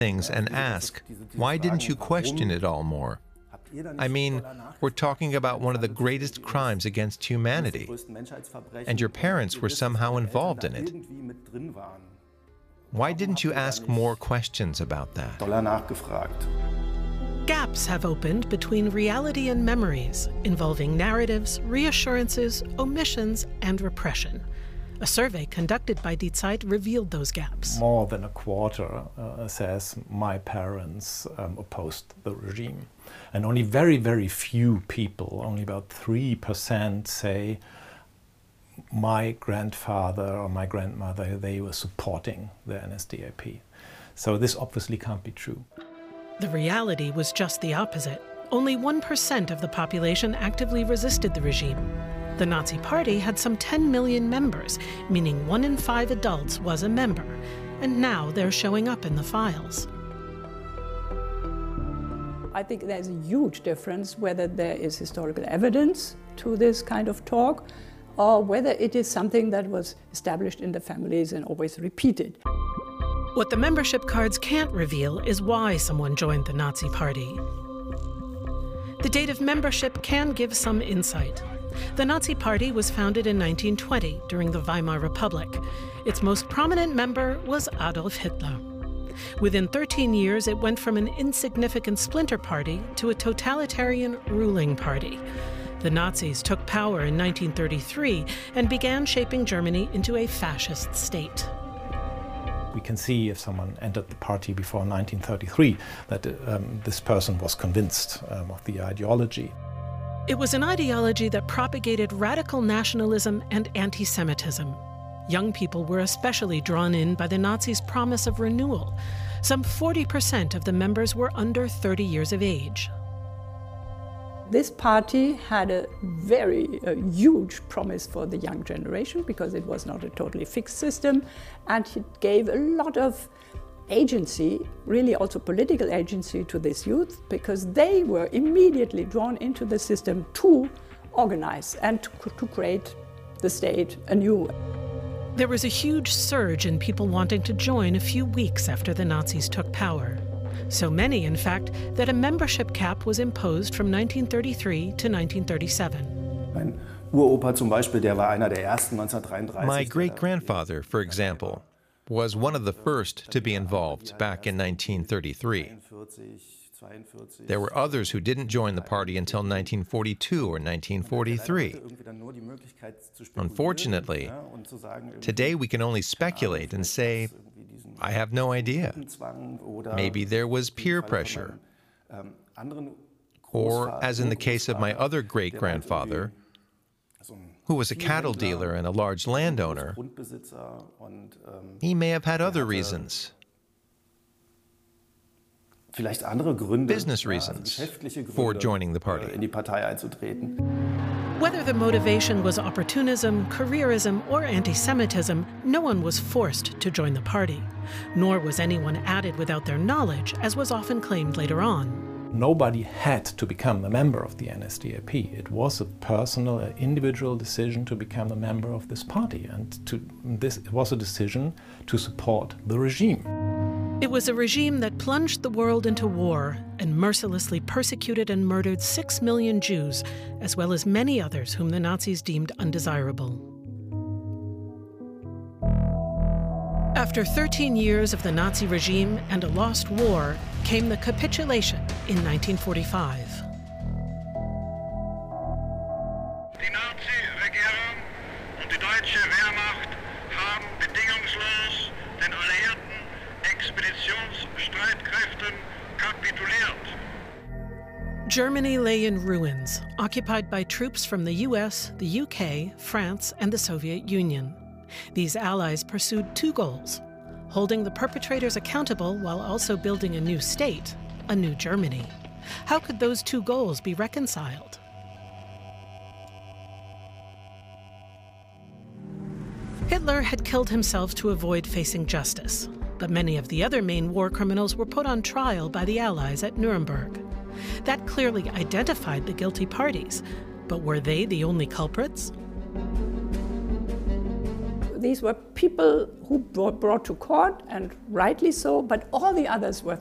things and ask, why didn't you question it all more? I mean, we're talking about one of the greatest crimes against humanity, and your parents were somehow involved in it. Why didn't you ask more questions about that? Gaps have opened between reality and memories, involving narratives, reassurances, omissions, and repression. A survey conducted by Die Zeit revealed those gaps. More than a quarter says my parents opposed the regime. And only very, very few people, only about 3% say my grandfather or my grandmother, they were supporting the NSDAP. So this obviously can't be true. The reality was just the opposite. Only 1% of the population actively resisted the regime. The Nazi Party had some 10 million members, meaning 1 in 5 adults was a member, and now they're showing up in the files. I think there's a huge difference whether there is historical evidence to this kind of talk or whether it is something that was established in the families and always repeated. What the membership cards can't reveal is why someone joined the Nazi Party. The date of membership can give some insight. The Nazi Party was founded in 1920 during the Weimar Republic. Its most prominent member was Adolf Hitler. Within 13 years, it went from an insignificant splinter party to a totalitarian ruling party. The Nazis took power in 1933 and began shaping Germany into a fascist state. We can see if someone entered the party before 1933 that this person was convinced of the ideology. It was an ideology that propagated radical nationalism and anti-Semitism. Young people were especially drawn in by the Nazis' promise of renewal. Some 40% of the members were under 30 years of age. This party had a very huge promise for the young generation because it was not a totally fixed system, and it gave a lot of agency, really also political agency, to this youth, because they were immediately drawn into the system to organize and to create the state anew. There was a huge surge in people wanting to join a few weeks after the Nazis took power. So many, in fact, that a membership cap was imposed from 1933 to 1937. My great-grandfather, for example, was one of the first to be involved back in 1933. There were others who didn't join the party until 1942 or 1943. Unfortunately, today we can only speculate and say, I have no idea. Maybe there was peer pressure. Or, as in the case of my other great-grandfather, who was a cattle dealer and a large landowner, he may have had other reasons. Business reasons for joining the party. Whether the motivation was opportunism, careerism, or anti-Semitism, no one was forced to join the party. Nor was anyone added without their knowledge, as was often claimed later on. Nobody had to become a member of the NSDAP. It was a personal, individual decision to become a member of this party, and it was a decision to support the regime. It was a regime that plunged the world into war and mercilessly persecuted and murdered 6 million Jews, as well as many others whom the Nazis deemed undesirable. After 13 years of the Nazi regime and a lost war, came the capitulation in 1945. Die Nazi-Regierung und die deutsche Wehrmacht haben bedingungslos den alliierten Expeditionsstreitkräften kapituliert. Germany lay in ruins, occupied by troops from the US, the UK, France, and the Soviet Union. These allies pursued two goals: holding the perpetrators accountable while also building a new state, a new Germany. How could those two goals be reconciled? Hitler had killed himself to avoid facing justice, but many of the other main war criminals were put on trial by the Allies at Nuremberg. That clearly identified the guilty parties, but were they the only culprits? these were people who were brought to court, and rightly so, but all the others were